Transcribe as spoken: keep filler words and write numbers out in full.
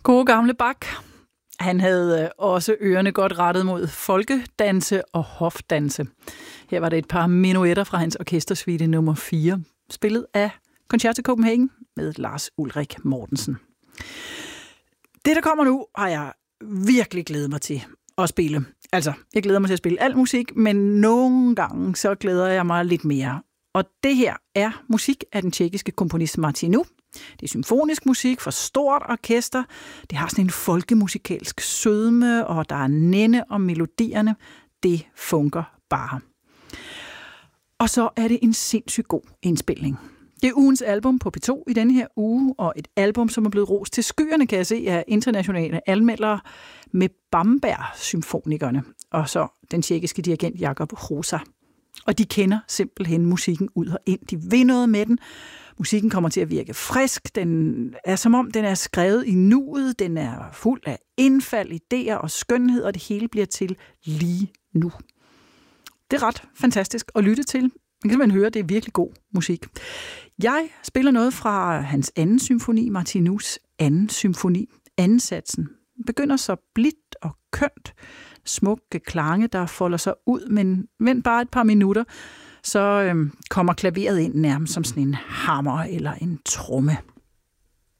Gode gamle Bach. Han havde også ørerne godt rettet mod folkedanse og hofdanse. Her var det et par minuetter fra hans orkestersuite nummer fire, spillet af Concerto Copenhagen med Lars Ulrik Mortensen. Det, der kommer nu, har jeg virkelig glædet mig til at spille. Altså, jeg glæder mig til at spille al musik, men nogle gange så glæder jeg mig lidt mere. Og det her er musik af den tjekkiske komponist Martinu. Det er symfonisk musik for stort orkester. Det har sådan en folkemusikalsk sødme, og der er nænne om melodierne. Det funker bare. Og så er det en sindssygt god indspilning. Det er ugens album på P to i denne her uge, og et album, som er blevet rost til skyerne, kan jeg se, af internationale anmeldere med Bamberg-symfonikerne, og så den tjekkiske dirigent Jakub Hroza. Og de kender simpelthen musikken ud og ind. De vil noget med den. Musikken kommer til at virke frisk. Den er som om, den er skrevet i nuet. Den er fuld af indfald, idéer og skønhed, og det hele bliver til lige nu. Det er ret fantastisk at lytte til. Man kan simpelthen høre, at det er virkelig god musik. Jeg spiller noget fra hans anden symfoni, Martinus anden symfoni. Anden satsen begynder så blidt og kønt. Smukke klange, der folder sig ud, men vent bare et par minutter, så øhm, kommer klaveret ind nærmest som sådan en hammer eller en tromme.